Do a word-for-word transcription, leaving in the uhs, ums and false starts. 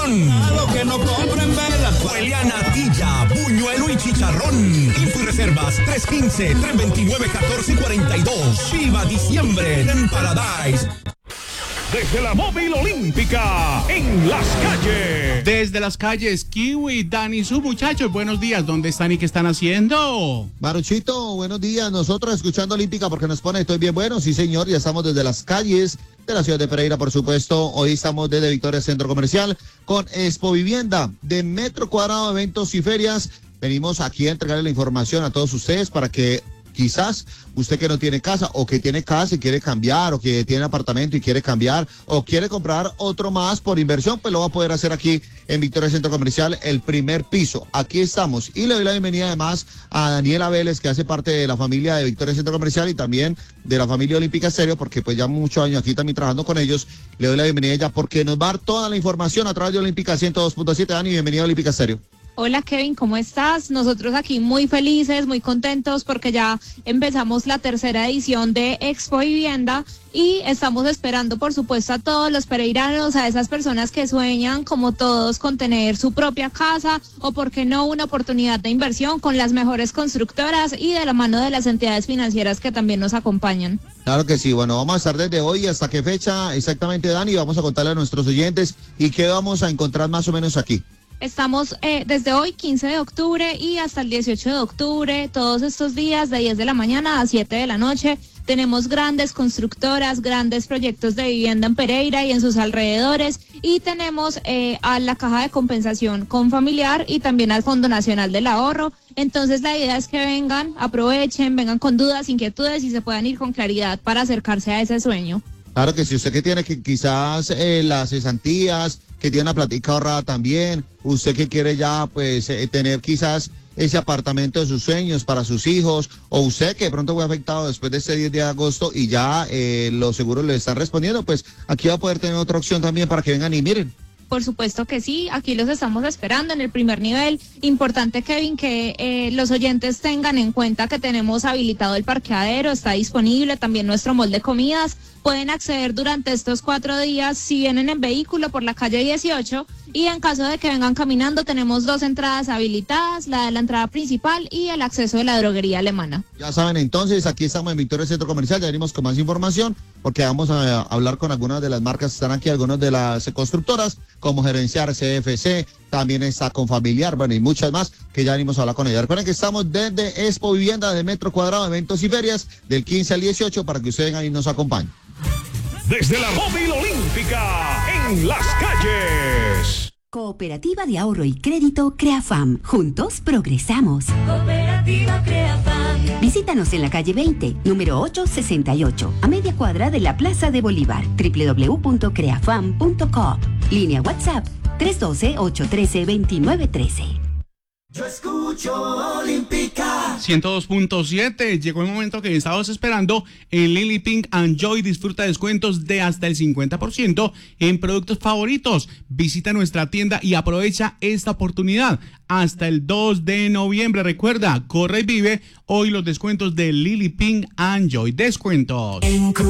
chicharrón. A lo que no compren velas. Huele a natilla, buñuelo y chicharrón. Info y reservas tres uno cinco, tres dos nueve, uno cuatro cuatro dos. ¡Viva diciembre en Paradise! Desde la móvil olímpica, en las calles. Desde las calles, Kiwi, Dani, su muchachos, buenos días. ¿Dónde están y qué están haciendo? Maruchito, buenos días. Nosotros escuchando Olímpica porque nos pone estoy bien bueno. Sí, señor, ya estamos desde las calles de la ciudad de Pereira, por supuesto. Hoy estamos desde Victoria Centro Comercial con Expo Vivienda de Metro Cuadrado, Eventos y Ferias. Venimos aquí a entregarle la información a todos ustedes para que quizás usted que no tiene casa o que tiene casa y quiere cambiar o que tiene apartamento y quiere cambiar o quiere comprar otro más por inversión, pues lo va a poder hacer aquí en Victoria Centro Comercial, el primer piso. Aquí estamos y le doy la bienvenida además a Daniela Vélez, que hace parte de la familia de Victoria Centro Comercial y también de la familia Olímpica Estéreo, porque pues ya muchos años aquí también trabajando con ellos. Le doy la bienvenida a ella porque nos va a dar toda la información a través de Olímpica ciento dos punto siete. Dani, bienvenida a Olímpica Estéreo. Hola Kevin, ¿cómo estás? Nosotros aquí muy felices, muy contentos porque ya empezamos la tercera edición de Expo Vivienda y estamos esperando por supuesto a todos los pereiranos, a esas personas que sueñan como todos con tener su propia casa o por qué no una oportunidad de inversión con las mejores constructoras y de la mano de las entidades financieras que también nos acompañan. Claro que sí, bueno, vamos a estar desde hoy hasta qué fecha exactamente, Dani, vamos a contarle a nuestros oyentes y qué vamos a encontrar más o menos aquí. Estamos eh, desde hoy, quince de octubre, y hasta el dieciocho de octubre, todos estos días de diez de la mañana a siete de la noche. Tenemos grandes constructoras, grandes proyectos de vivienda en Pereira y en sus alrededores, y tenemos eh, a la Caja de Compensación Confamiliar y también al Fondo Nacional del Ahorro. Entonces la idea es que vengan, aprovechen, vengan con dudas, inquietudes y se puedan ir con claridad para acercarse a ese sueño. Claro que si usted que tiene que quizás eh, las cesantías, que tiene una platica ahorrada también, usted que quiere ya pues eh, tener quizás ese apartamento de sus sueños para sus hijos, o usted que de pronto fue afectado después de este diez de agosto y ya eh, los seguros le están respondiendo, pues aquí va a poder tener otra opción también para que vengan y miren. Por supuesto que sí, aquí los estamos esperando en el primer nivel. Importante, Kevin, que eh, los oyentes tengan en cuenta que tenemos habilitado el parqueadero, está disponible también nuestro mall de comidas. Pueden acceder durante estos cuatro días si vienen en vehículo por la calle dieciocho, y en caso de que vengan caminando tenemos dos entradas habilitadas, la de la entrada principal y el acceso de la droguería alemana. Ya saben, entonces aquí estamos en Victoria Centro Comercial, ya venimos con más información porque vamos a hablar con algunas de las marcas que están aquí, algunas de las constructoras como Gerenciar, C F C, también está Confamiliar, bueno, y muchas más que ya venimos a hablar con ellas. Recuerden que estamos desde Expo Vivienda de Metro Cuadrado, Eventos y Ferias, del quince al dieciocho, para que ustedes vengan y nos acompañen. Desde la móvil olímpica, en las calles. Cooperativa de Ahorro y Crédito Creafam. Juntos progresamos. Cooperativa Creafam. Visítanos en la calle veinte, número ochocientos sesenta y ocho, a media cuadra de la Plaza de Bolívar. doble u doble u doble u punto creafam punto com. Línea WhatsApp tres uno dos, ocho uno tres, dos nueve uno tres. Yo escucho Olímpica ciento dos punto siete. Llegó el momento que estábamos esperando. En Lily Pink and Joy disfruta descuentos de hasta el cincuenta por ciento en productos favoritos. Visita nuestra tienda y aprovecha esta oportunidad hasta el dos de noviembre. Recuerda, corre y vive hoy los descuentos de Lily Pink and Joy. Descuentos.